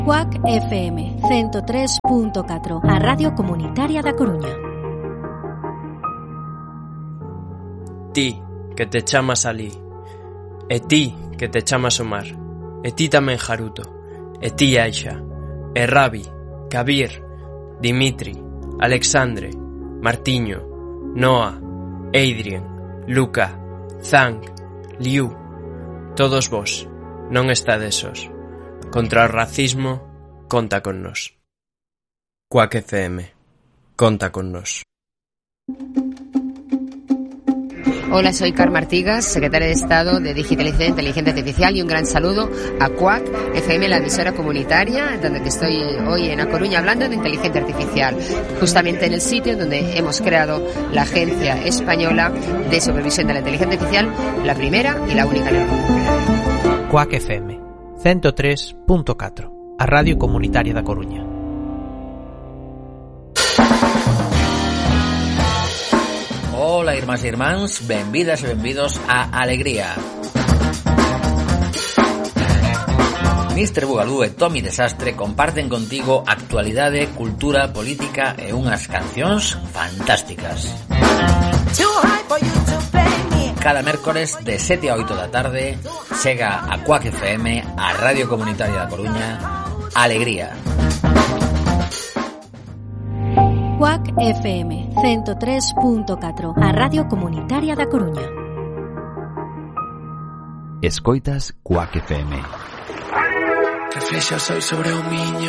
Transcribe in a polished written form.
Cuac FM 103.4, a Radio Comunitaria da Coruña. Ti, que te chamas Alí, e ti, que te chamas Omar, e ti tamén Jaruto, e ti Aixa, e Rabi, Kabir, Dimitri, Alexandre, Martiño, Noa, Adrien, Luca, Zhang, Liu, todos vos, non estades sós. Contra o racismo, conta con nós. Cuac FM, conta con nós. Hola, soy Carmen Artigas, secretaria de Estado de Digitalización e Inteligencia Artificial, y un gran saludo a Cuac FM, la emisora comunitaria, donde estoy hoy en A Coruña hablando de inteligencia artificial, justamente en el sitio donde hemos creado la Agencia Española de Supervisión de la Inteligencia Artificial, la primera y la única en el mundo. Cuac FM 103.4, a Radio Comunitaria da Coruña. Hola, irmás e irmáns, benvidas e benvidos a Alegría. Mr. Bugalú e Tommy Desastre comparten contigo actualidade, cultura, política e unhas cancións fantásticas. Cada mércores de 7 a 8 da tarde chega a Cuac FM, a Radio Comunitaria da Coruña, Alegría. Cuac FM 103.4, a Radio Comunitaria da Coruña. Escoitas Cuac FM. Reflexa o sol sobre o miño,